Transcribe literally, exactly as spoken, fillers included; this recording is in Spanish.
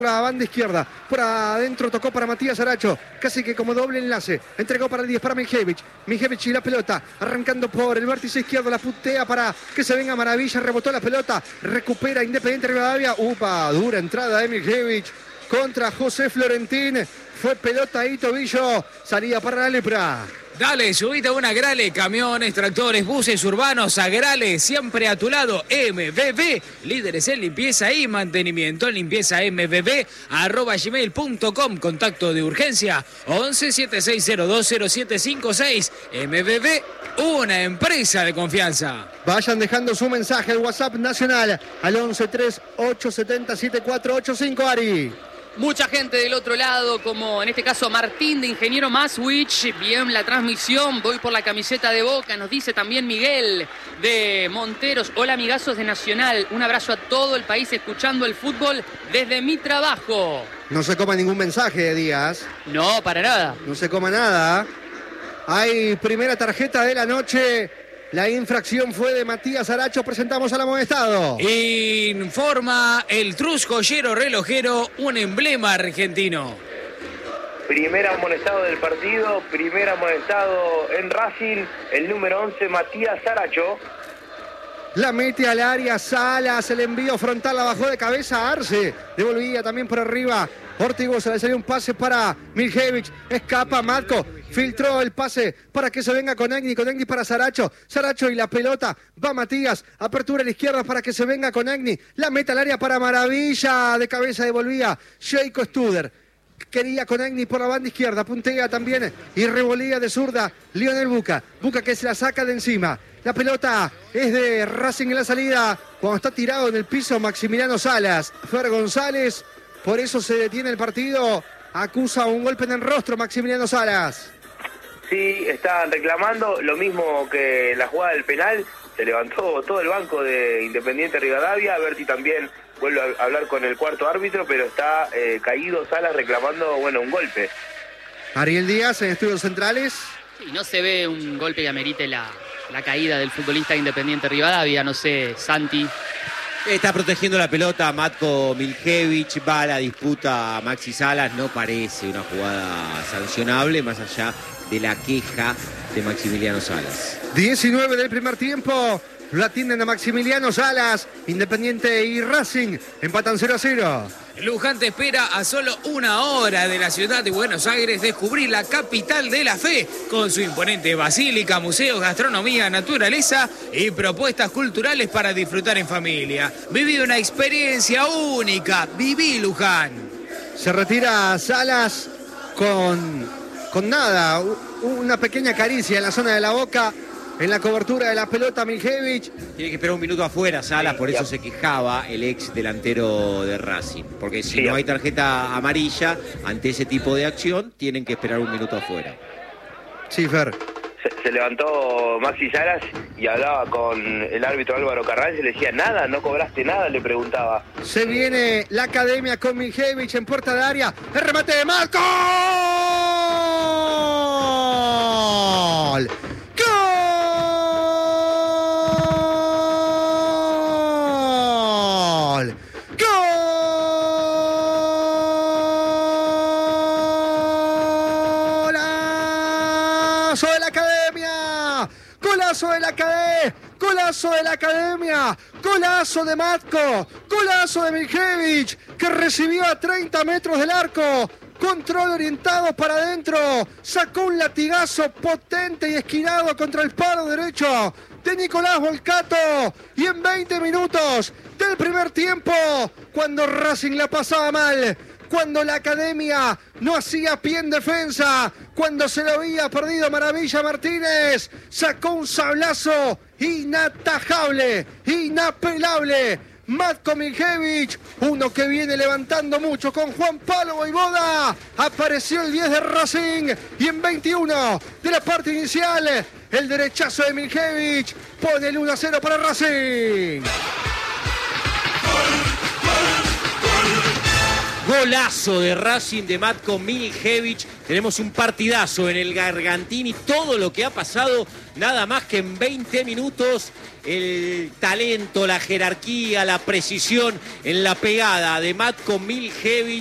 La banda izquierda, por adentro tocó para Matías Saracho, casi que como doble enlace, entregó para el diez para Miljevich, Miljevich y la pelota, arrancando por el vértice izquierdo, la putea para que se venga Maravilla, rebotó la pelota, recupera Independiente Rivadavia, upa, dura entrada de Miljevich contra José Florentín, fue pelota ahí, tobillo, salida para la lepra. Dale, subite a una Grale, camiones, tractores, buses urbanos, a Grale, siempre a tu lado, M V B, líderes en limpieza y mantenimiento, limpieza M V B, arroba gmail punto com, contacto de urgencia, once siete seis cero dos cero siete cinco seis, M V B, una empresa de confianza. Vayan dejando su mensaje al WhatsApp nacional, al once tres ocho siete siete cuatro ocho cinco, Ari. Mucha gente del otro lado, como en este caso Martín de Ingeniero Maswich. Bien la transmisión, voy por la camiseta de Boca. Nos dice también Miguel de Monteros. Hola amigazos de Nacional. Un abrazo a todo el país escuchando el fútbol desde mi trabajo. No se coma ningún mensaje, Díaz. No, para nada. No se coma nada. Hay primera tarjeta de la noche. La infracción fue de Matías Saracho. Presentamos al amonestado. Informa el Trus Joyero Relojero, un emblema argentino. Primer amonestado del partido, primer amonestado en Racing, el número once, Matías Saracho. La mete al área, Salas, el envío frontal, la bajó de cabeza a Arce. Devolvía también por arriba. Ortigosa, le salió un pase para Miljevich. Escapa Matko. Filtró el pase para que se venga con Agni. Con Agni para Saracho. Saracho y la pelota. Va Matías. Apertura a la izquierda para que se venga con Agni. La mete al área para Maravilla. De cabeza devolvía Sheiko Studer. Quería con Agni por la banda izquierda. Puntea también y revolía de zurda Lionel Buca. Buca que se la saca de encima. La pelota es de Racing en la salida. Cuando está tirado en el piso Maximiliano Salas. Fer González. Por eso se detiene el partido. Acusa un golpe en el rostro Maximiliano Salas. Sí, están reclamando lo mismo que en la jugada del penal. Se levantó todo el banco de Independiente Rivadavia. Berti también vuelve a hablar con el cuarto árbitro, pero está eh, caído Salas reclamando, bueno, un golpe. Ariel Díaz en Estudios Centrales. Y no se ve un golpe que amerite la, la caída del futbolista Independiente Rivadavia. No sé, Santi. Está protegiendo la pelota Matko Miljevich, va a la disputa a Maxi Salas, no parece una jugada sancionable, más allá de la queja de Maximiliano Salas. diecinueve del primer tiempo, lo atienden a Maximiliano Salas, Independiente y Racing, empatan cero a cero. Luján te espera a solo una hora de la ciudad de Buenos Aires descubrir la capital de la fe con su imponente basílica, museos, gastronomía, naturaleza y propuestas culturales para disfrutar en familia. Viví una experiencia única, viví Luján. Se retira Salas con, con nada, una pequeña caricia en la zona de la boca. En la cobertura de la pelota Miljevich. Tiene que esperar un minuto afuera Salas, por eso se quejaba el ex delantero de Racing. Porque si sí, no hay tarjeta amarilla, ante ese tipo de acción, tienen que esperar un minuto afuera. Sí, Fer. Se, se levantó Maxi Salas y hablaba con el árbitro Álvaro Carranza y le decía, nada, no cobraste nada, le preguntaba. Se viene la academia con Miljevich en puerta de área. El remate de Marco. ¡Gol! ¡Golazo de la academia! ¡Golazo de la academia! ¡Golazo de la academia! ¡Golazo de Matko! ¡Golazo de Miljevich! Que recibió a treinta metros del arco. Control orientado para adentro. Sacó un latigazo potente y esquinado contra el palo derecho de Nicolás Volcato. Y en veinte minutos del primer tiempo, cuando Racing la pasaba mal, cuando la academia no hacía pie en defensa, cuando se lo había perdido Maravilla Martínez, sacó un sablazo inatajable, inapelable. Matko Miljevich, uno que viene levantando mucho con Juan Pablo Voivoda. Apareció el diez de Racing y en veintiuno de la parte inicial, el derechazo de Miljevich pone el uno a cero para Racing. Golazo de Racing de Matko Miljevic. Tenemos un partidazo en el Gargantini. Todo lo que ha pasado, nada más que en veinte minutos. El talento, la jerarquía, la precisión en la pegada de Matko Miljevic.